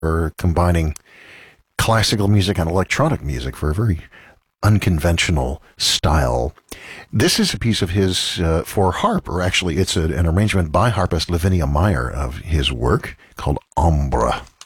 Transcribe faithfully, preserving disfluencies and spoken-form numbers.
for combining classical music and electronic music for a very unconventional style. This is a piece of his uh, for harp, or actually it's a, an arrangement by harpist Lavinia Meyer of his work called Ombre.